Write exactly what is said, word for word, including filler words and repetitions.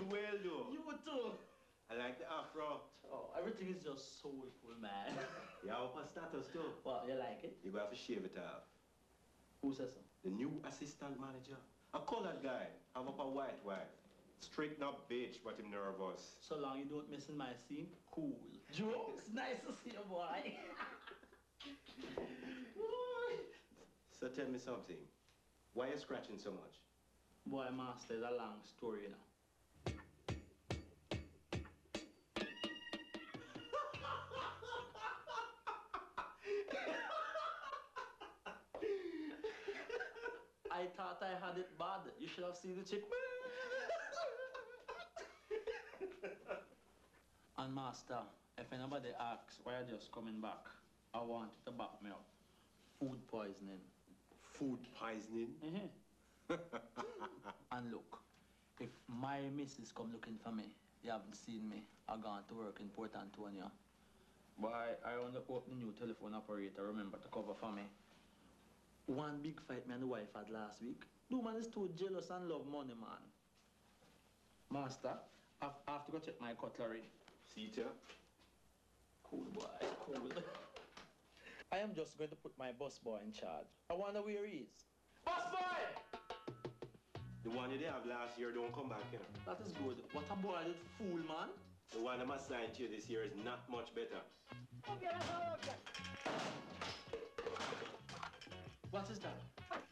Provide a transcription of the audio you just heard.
well, though. You too. I like the afro. Oh, everything is just soulful, man. You have a status, too. Well, you like it? You have to shave it off. Who says so? The new assistant manager. A colored guy. Have up a white wife. Straighten up bitch, but him nervous. So long you don't miss in my scene, cool. Jokes, nice to see you, boy. So tell me something. Why are you scratching so much? Boy, master, it's a long story, you know. I thought I had it bad. You should have seen the chick. And master, if anybody asks why I'm just coming back, I want you to back me up. Food poisoning. Food poisoning? Mm-hmm. And look, if my missus come looking for me, you haven't seen me, I've gone to work in Port Antonio. But I only hope the new telephone operator remember to cover for me. One big fight me and the wife had last week. The man is too jealous and love money, man. Master, I have to go check my cutlery. See it here? Cool, boy, cool. I am just going to put my bus boy in charge. I wonder where he is. Bus boy! The one you did have last year don't come back, you know. That is good. What a boy, that fool, man. The one I'm assigned to you this year is not much better. What is that?